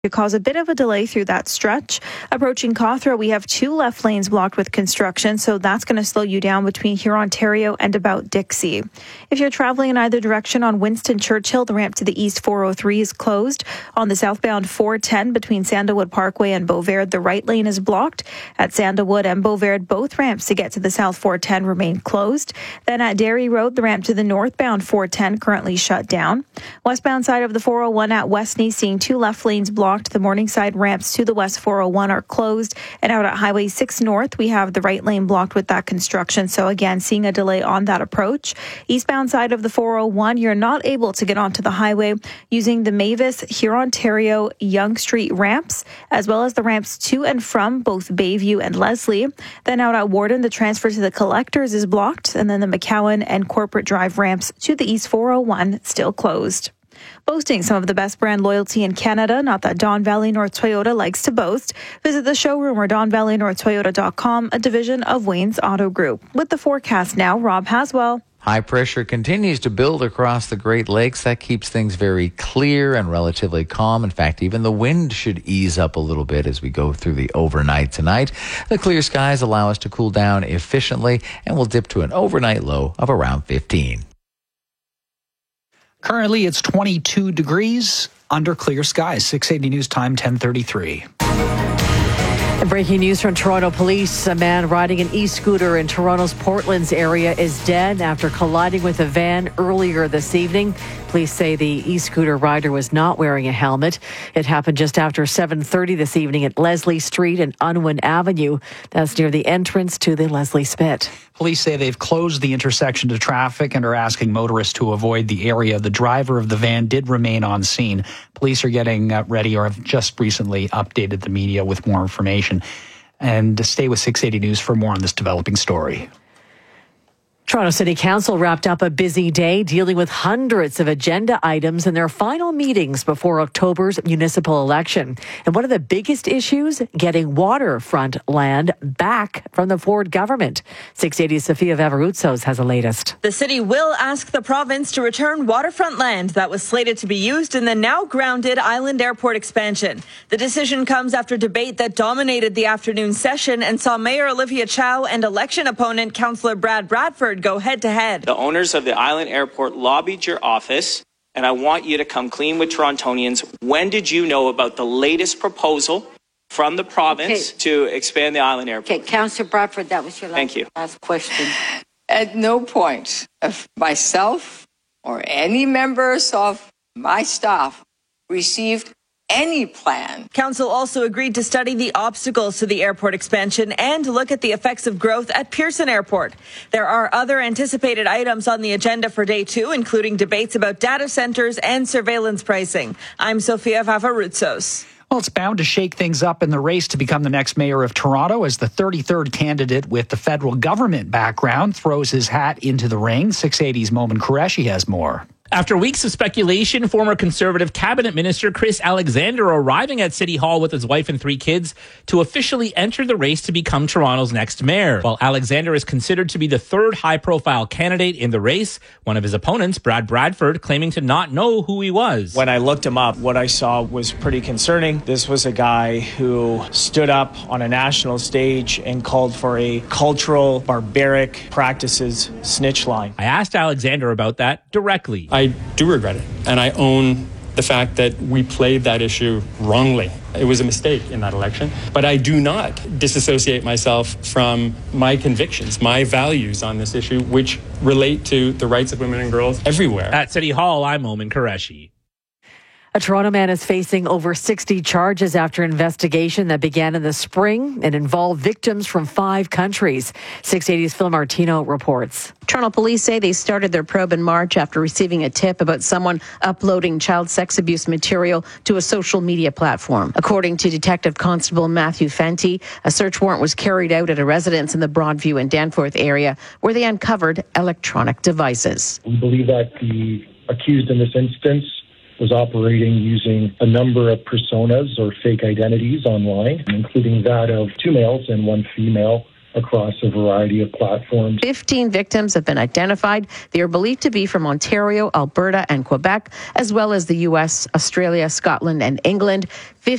to cause a bit of a delay through that stretch. Approaching Cawthra, we have 2 left lanes blocked with construction, so that's going to slow you down between Hurontario and about Dixie. If you're traveling in either direction on Winston Churchill, the ramp to the east 403 is closed. On the southbound 410 between Sandalwood Parkway and Beauverde, the right lane is blocked. At Sandalwood and Beauverde, both ramps to get to the south 410 remain closed. Then at Derry Road, the ramp to the northbound 410 currently shut down. Westbound side of the 401 at Westney, seeing 2 left lanes blocked. The Morningside ramps to the West 401 are closed. And out at Highway 6 North, we have the right lane blocked with that construction. So again, seeing a delay on that approach. Eastbound side of the 401, you're not able to get onto the highway using the Mavis, Hurontario, Yonge Street ramps, as well as the ramps to and from both Bayview and Leslie. Then out at Warden, the transfer to the Collectors is blocked. And then the McCowan and Corporate Drive ramps to the East 401 still closed. Boasting some of the best brand loyalty in Canada, not that Don Valley North Toyota likes to boast. Visit the showroom or DonValleyNorthToyota.com, a division of Wayne's Auto Group. With the forecast now, Rob Haswell. High pressure continues to build across the Great Lakes. That keeps things very clear and relatively calm. In fact, even the wind should ease up a little bit as we go through the overnight tonight. The clear skies allow us to cool down efficiently, and we'll dip to an overnight low of around 15. Currently, it's 22 degrees under clear skies. 680 News Time, 10:33. Breaking news from Toronto Police. A man riding an e-scooter in Toronto's Portlands area is dead after colliding with a van earlier this evening. Police say the e-scooter rider was not wearing a helmet. It happened just after 7:30 this evening at Leslie Street and Unwin Avenue. That's near the entrance to the Leslie Spit. Police say they've closed the intersection to traffic and are asking motorists to avoid the area. The driver of the van did remain on scene. Police are getting ready or have just recently updated the media with more information. And stay with 680 News for more on this developing story. Toronto City Council wrapped up a busy day dealing with hundreds of agenda items in their final meetings before October's municipal election. And one of the biggest issues, getting waterfront land back from the Ford government. 680's Sofia Vavarutsos has the latest. The city will ask the province to return waterfront land that was slated to be used in the now grounded Island Airport expansion. The decision comes after debate that dominated the afternoon session and saw Mayor Olivia Chow and election opponent Councillor Brad Bradford go head-to-head. The owners of the Island Airport lobbied your office, and I want you to come clean with Torontonians. When did you know about the latest proposal from the province to expand the Island Airport? Okay, Councillor Bradford, that was your last question. At no point of myself or any members of my staff received any plan. Council also agreed to study the obstacles to the airport expansion and look at the effects of growth at Pearson Airport. There are other anticipated items on the agenda for day 2, including debates about data centers and surveillance pricing. I'm Sofia Vavarutsos. Well, it's bound to shake things up in the race to become the next mayor of Toronto as the 33rd candidate with the federal government background throws his hat into the ring. 680's Momin Qureshi has more. After weeks of speculation, former Conservative Cabinet Minister Chris Alexander arriving at City Hall with his wife and 3 kids to officially enter the race to become Toronto's next mayor. While Alexander is considered to be the 3rd high-profile candidate in the race, one of his opponents, Brad Bradford, claiming to not know who he was. When I looked him up, what I saw was pretty concerning. This was a guy who stood up on a national stage and called for a cultural, barbaric practices snitch line. I asked Alexander about that directly. I do regret it, and I own the fact that we played that issue wrongly. It was a mistake in that election, but I do not disassociate myself from my convictions, my values on this issue, which relate to the rights of women and girls everywhere. At City Hall, I'm Momin Qureshi. A Toronto man is facing over 60 charges after investigation that began in the spring and involved victims from 5 countries. 680's Phil Martino reports. Toronto police say they started their probe in March after receiving a tip about someone uploading child sex abuse material to a social media platform. According to Detective Constable Matthew Fenty, a search warrant was carried out at a residence in the Broadview and Danforth area where they uncovered electronic devices. We believe that the accused in this instance was operating using a number of personas or fake identities online, including that of 2 males and 1 female, across a variety of platforms. 15 victims have been identified. They are believed to be from Ontario, Alberta, and Quebec, as well as the U.S., Australia, Scotland, and England.